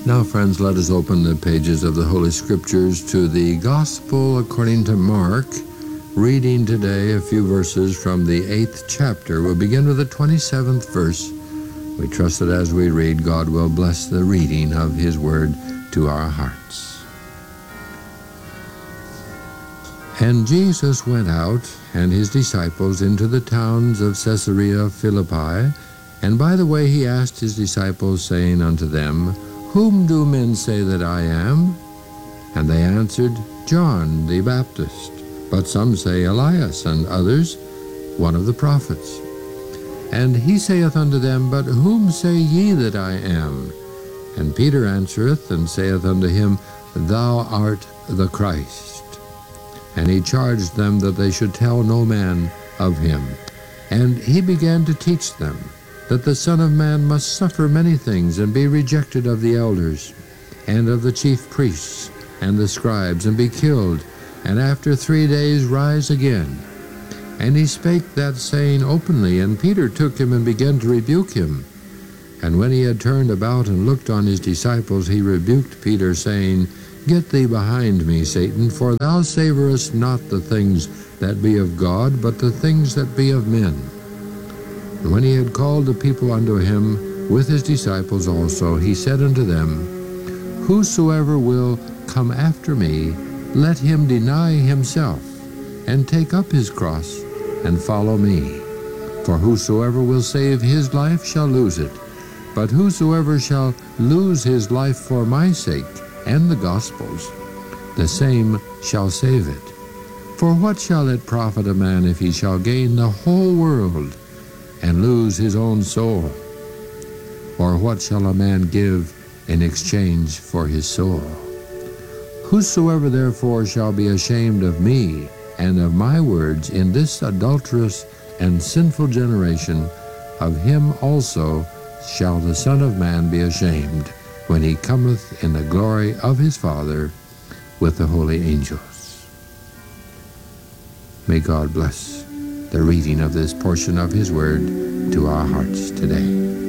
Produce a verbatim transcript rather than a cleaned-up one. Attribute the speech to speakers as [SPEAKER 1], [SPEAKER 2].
[SPEAKER 1] Now, friends, let us open the pages of the Holy Scriptures to the Gospel according to Mark, reading today a few verses from the eighth chapter. We'll begin with the twenty-seventh verse. We trust that as we read, God will bless the reading of His Word to our hearts. And Jesus went out, and His disciples, into the towns of Caesarea Philippi, and by the way He asked His disciples, saying unto them, Whom do men say that I am? And they answered, John the Baptist, but some say Elias, and others, one of the prophets. And He saith unto them, But whom say ye that I am? And Peter answereth, and saith unto him, Thou art the Christ. And He charged them that they should tell no man of Him. And He began to teach them that the Son of Man must suffer many things, and be rejected of the elders, and of the chief priests, and the scribes, and be killed, and after three days rise again. And He spake that saying openly, and Peter took Him and began to rebuke Him. And when He had turned about and looked on His disciples, He rebuked Peter, saying, Get thee behind me, Satan, for thou savorest not the things that be of God, but the things that be of men. And when He had called the people unto Him, with His disciples also, He said unto them, Whosoever will come after me, let him deny himself, and take up his cross, and follow me. For whosoever will save his life shall lose it, but whosoever shall lose his life for my sake and the gospel's, the same shall save it. For what shall it profit a man if he shall gain the whole world, and lose his own soul? Or what shall a man give in exchange for his soul? Whosoever therefore shall be ashamed of me and of my words in this adulterous and sinful generation, of him also shall the Son of Man be ashamed, when He cometh in the glory of His Father with the holy angels. May God bless the reading of this portion of His Word to our hearts today.